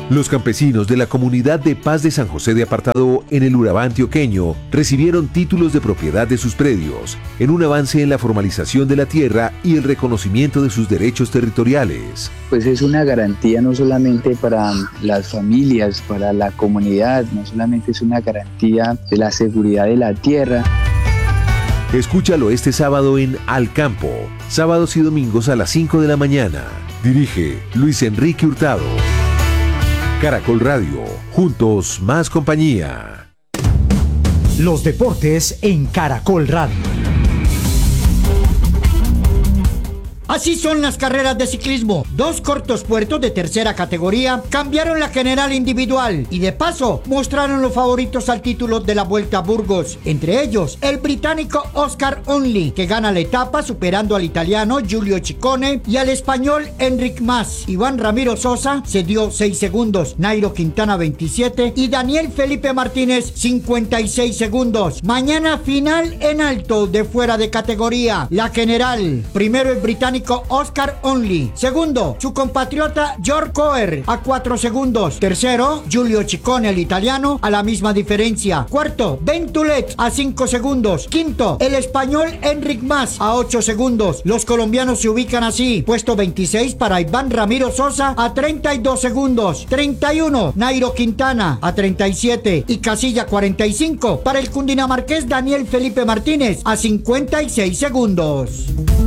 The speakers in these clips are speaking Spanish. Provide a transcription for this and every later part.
Los campesinos de la comunidad de Paz de San José de Apartado en el Urabá antioqueño recibieron títulos de propiedad de sus predios, en un avance en la formalización de la tierra y el reconocimiento de sus derechos territoriales. Pues es una garantía no solamente para las familias, para la comunidad, no solamente es una garantía de la seguridad de la tierra. Escúchalo este sábado en Al Campo, sábados y domingos a las 5 de la mañana. Dirige Luis Enrique Hurtado. Caracol Radio, juntos más compañía. Los deportes en Caracol Radio. Así son las carreras de ciclismo. 2 cortos puertos de tercera categoría cambiaron la general individual y de paso mostraron los favoritos al título de la Vuelta a Burgos. Entre ellos, el británico Oscar Onley, que gana la etapa superando al italiano Giulio Ciccone y al español Enric Mas. Iván Ramiro Sosa se dio 6 segundos, Nairo Quintana 27 y Daniel Felipe Martínez 56 segundos. Mañana final en alto de fuera de categoría. La general, primero el británico Oscar Onley, segundo su compatriota George Coer a 4 segundos, tercero Giulio Ciccone, el italiano, a la misma diferencia, cuarto Ben Toulet a 5 segundos, quinto el español Enric Mas a 8 segundos. Los colombianos se ubican así: puesto 26 para Iván Ramiro Sosa a 32 segundos, 31 Nairo Quintana a 37 y casilla 45 para el cundinamarqués Daniel Felipe Martínez a 56 segundos.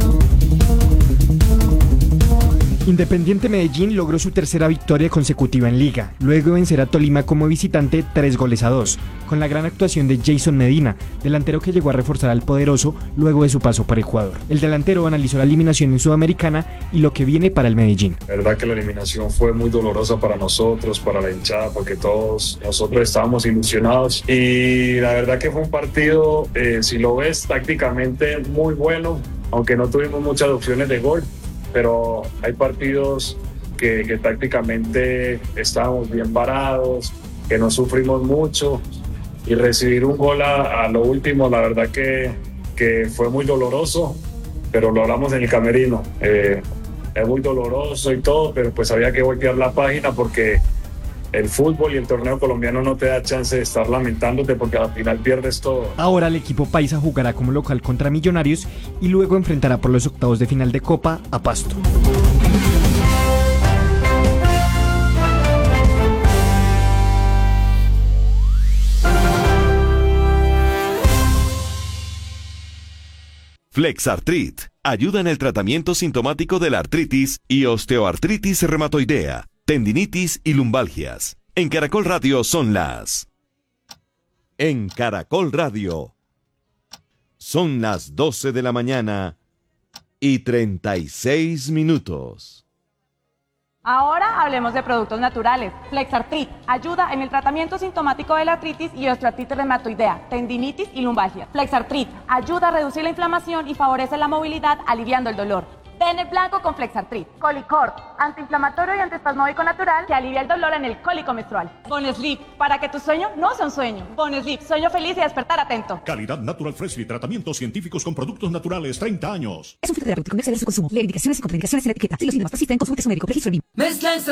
Independiente Medellín logró su tercera victoria consecutiva en Liga, luego de vencer a Tolima como visitante 3-2, con la gran actuación de Jason Medina, delantero que llegó a reforzar al poderoso luego de su paso por Ecuador. El delantero analizó la eliminación en Sudamericana y lo que viene para el Medellín. La verdad que la eliminación fue muy dolorosa para nosotros, para la hinchada, porque todos nosotros estábamos ilusionados y la verdad que fue un partido, si lo ves, tácticamente muy bueno, aunque no tuvimos muchas opciones de gol. Pero hay partidos que tácticamente estábamos bien parados, que no sufrimos mucho y recibir un gol a lo último, la verdad que fue muy doloroso, pero lo hablamos en el camerino. Es muy doloroso y todo, pero pues había que voltear la página porque el fútbol y el torneo colombiano no te da chance de estar lamentándote porque al final pierdes todo. Ahora el equipo paisa jugará como local contra Millonarios y luego enfrentará por los octavos de final de Copa a Pasto. Flexartrit ayuda en el tratamiento sintomático de la artritis y osteoartritis reumatoidea, tendinitis y lumbalgias. En Caracol Radio son las... En Caracol Radio son las 12 de la mañana y 36 minutos. Ahora hablemos de productos naturales. Flexartrit ayuda en el tratamiento sintomático de la artritis y osteoartritis reumatoidea, tendinitis y lumbalgia. Flexartrit ayuda a reducir la inflamación y favorece la movilidad, aliviando el dolor. Venet blanco con Flexartrit. Colicort, antiinflamatorio y antiespasmódico natural que alivia el dolor en el cólico menstrual. Bonesleep, para que tu sueño no sea un sueño. Bonesleep, sueño feliz y despertar atento. Calidad Natural Freshly, tratamientos científicos con productos naturales, 30 años. Es un fitoterapéutico, no exceder su consumo. Leer indicaciones y contraindicaciones en la etiqueta. Si los síntomas persisten, consulte a su médico. Registro BIM.